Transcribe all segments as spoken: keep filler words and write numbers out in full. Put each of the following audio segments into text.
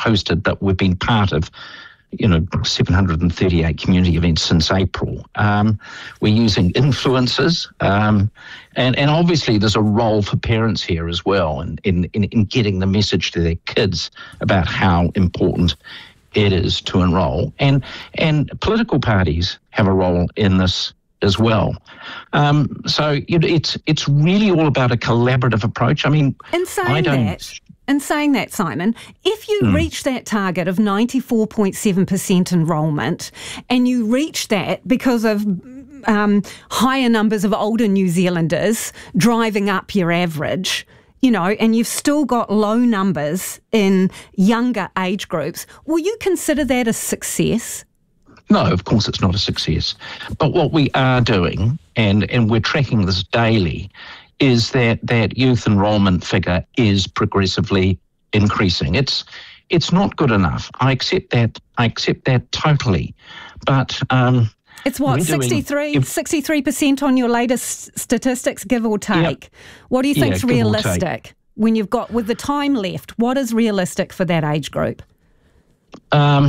hosted, but we've been part of, you know, seven hundred thirty-eight community events since April. Um, we're using influencers, um, and, and obviously there's a role for parents here as well in, in, in, in getting the message to their kids about how important it is to enrol. And, and political parties have a role in this as well. Um, so you know, it's it's really all about a collaborative approach. I mean, in saying I don't, that, in saying that, Simon, if you mm. reach that target of ninety-four point seven percent enrolment, and you reach that because of um, higher numbers of older New Zealanders driving up your average, you know, and you've still got low numbers in younger age groups, will you consider that a success? No, of course it's not a success. But what we are doing, and, and we're tracking this daily, is that that youth enrolment figure is progressively increasing. It's it's not good enough. I accept that. I accept that totally. But um, it's what, sixty-three percent on your latest statistics, give or take. Yep. What do you think's yeah, realistic when you've got, with the time left, what is realistic for that age group? Um.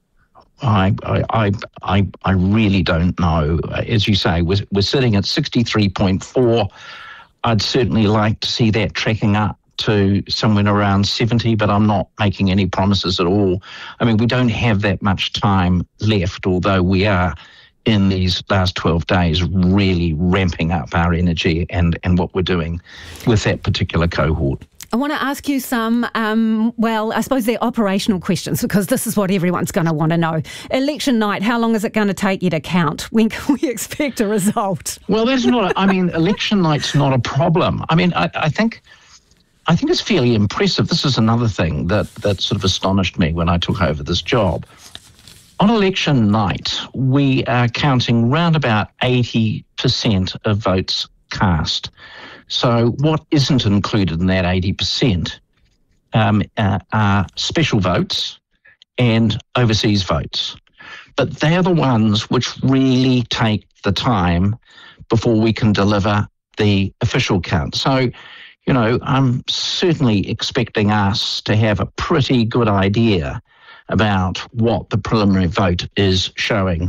I, I I I really don't know. As you say, we're, we're sitting at sixty-three point four. I'd certainly like to see that tracking up to somewhere around seventy, but I'm not making any promises at all. I mean, we don't have that much time left, although we are in these last twelve days really ramping up our energy and, and what we're doing with that particular cohort. I want to ask you some, um, well, I suppose they're operational questions, because this is what everyone's going to want to know. Election night, how long is it going to take you to count? When can we expect a result? Well, that's not, a, I mean, election night's not a problem. I mean, I, I think I think it's fairly impressive. This is another thing that, that sort of astonished me when I took over this job. On election night, we are counting round about eighty percent of votes cast. So what isn't included in that eighty percent um, uh, are special votes and overseas votes. But they're the ones which really take the time before we can deliver the official count. So, you know, I'm certainly expecting us to have a pretty good idea about what the preliminary vote is showing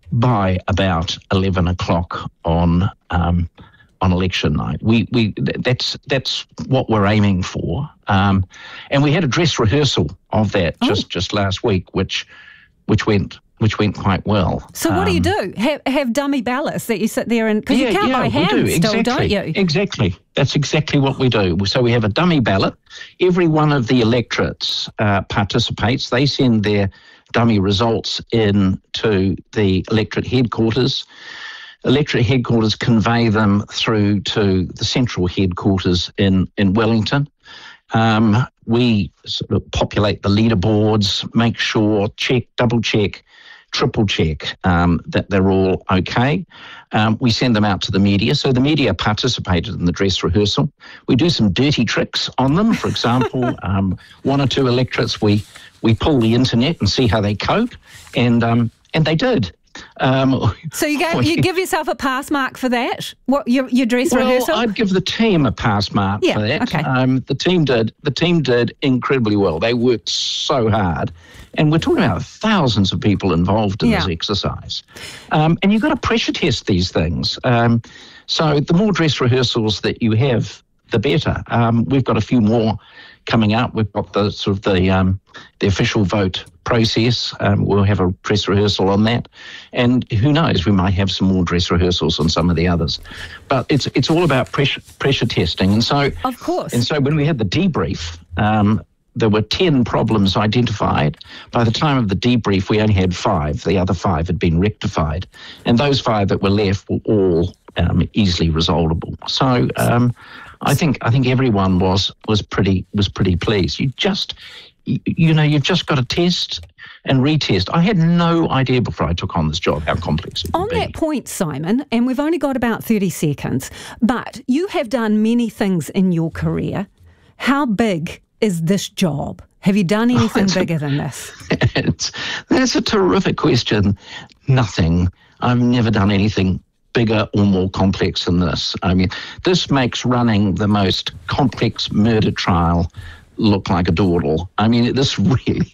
by about eleven o'clock on um on election night. We we that's that's what we're aiming for. Um, and we had a dress rehearsal of that oh. just, just last week, which which went which went quite well. So what um, do you do? Have, have dummy ballots that you sit there and, because yeah, you count yeah, by hand do. still, exactly. don't you? Exactly. That's exactly what we do. So we have a dummy ballot. Every one of the electorates uh, participates. They send their dummy results in to the electorate headquarters. Electorate headquarters convey them through to the central headquarters in, in Wellington. Um, we sort of populate the leaderboards, make sure, check, double check, triple check um, that they're all okay. Um, we send them out to the media. So the media participated in the dress rehearsal. We do some dirty tricks on them. For example, um, one or two electorates, we we pull the internet and see how they cope, and um, and they did. Um, so you, go, you give yourself a pass mark for that? What your your dress well, rehearsal? I'd give the team a pass mark yeah, for that. Okay. Um, the team did. The team did incredibly well. They worked so hard, and we're talking about thousands of people involved in yeah. this exercise. Um, and you've got to pressure test these things. Um, so the more dress rehearsals that you have, the better. Um, we've got a few more coming up. We've got the sort of the um, the official vote process. Um, we'll have a dress rehearsal on that, and who knows, we might have some more dress rehearsals on some of the others. But it's it's all about pressure pressure testing, and so of course. And so when we had the debrief, um, there were ten problems identified. By the time of the debrief, we only had five. The other five had been rectified, and those five that were left were all um, easily resolvable. So. Um, I think I think everyone was was pretty was pretty pleased. You just you, you know you've just got to test and retest. I had no idea before I took on this job how complex it would on be. that point, Simon, and we've only got about thirty seconds, but you have done many things in your career. How big is this job? Have you done anything oh, bigger a, than this? It's, that's a terrific question. Nothing. I've never done anything bigger or more complex than this. I mean, this makes running the most complex murder trial look like a dawdle. I mean, this really,